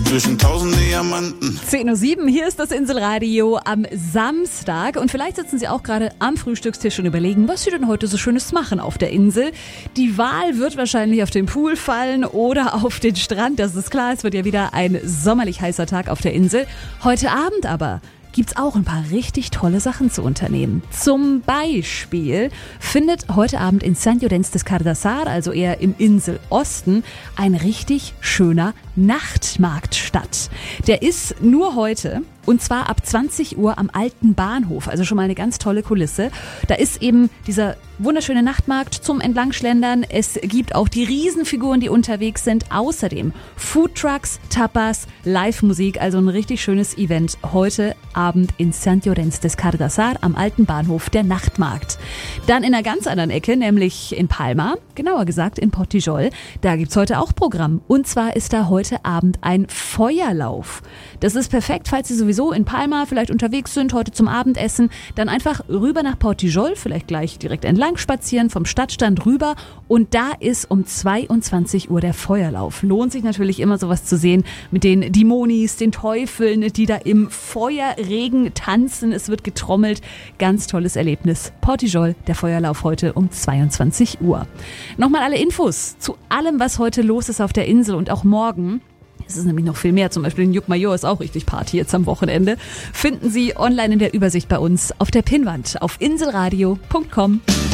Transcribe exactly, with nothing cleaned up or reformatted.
zwischen tausend Diamanten. zehn Uhr sieben, hier ist das Inselradio am Samstag. Und vielleicht sitzen Sie auch gerade am Frühstückstisch und überlegen, was Sie denn heute so Schönes machen auf der Insel. Die Wahl wird wahrscheinlich auf den Pool fallen oder auf den Strand. Das ist klar, es wird ja wieder ein sommerlich heißer Tag auf der Insel. Heute Abend aber gibt's auch ein paar richtig tolle Sachen zu unternehmen. Zum Beispiel findet heute Abend in Sant Llorenç des Cardassar, also eher im Inselosten, ein richtig schöner Nachtmarkt statt. Der ist nur heute und zwar ab zwanzig Uhr am alten Bahnhof, also schon mal eine ganz tolle Kulisse. Da ist eben dieser wunderschöne Nachtmarkt zum Entlangschlendern. Es gibt auch die Riesenfiguren, die unterwegs sind. Außerdem Foodtrucks, Tapas, Live-Musik, also ein richtig schönes Event heute Abend in Sant Llorenç des Cardassar am alten Bahnhof, der Nachtmarkt. Dann in einer ganz anderen Ecke, nämlich in Palma, genauer gesagt in Portijol. Da gibt's heute auch Programm. Und zwar ist da heute Abend ein Feuerlauf. Das ist perfekt, falls Sie sowieso in Palma vielleicht unterwegs sind, heute zum Abendessen. Dann einfach rüber nach Portijol, vielleicht gleich direkt entlang spazieren, vom Stadtstand rüber. Und da ist um zweiundzwanzig Uhr der Feuerlauf. Lohnt sich natürlich immer sowas zu sehen mit den Dämonis, den Teufeln, die da im Feuerregen tanzen. Es wird getrommelt. Ganz tolles Erlebnis. Portijol, der Feuerlauf heute um zweiundzwanzig Uhr. Nochmal alle Infos zu allem, was heute los ist auf der Insel und auch morgen. Es ist nämlich noch viel mehr, zum Beispiel in Llucmajor ist auch richtig Party jetzt am Wochenende. Finden Sie online in der Übersicht bei uns auf der Pinnwand auf inselradio punkt com.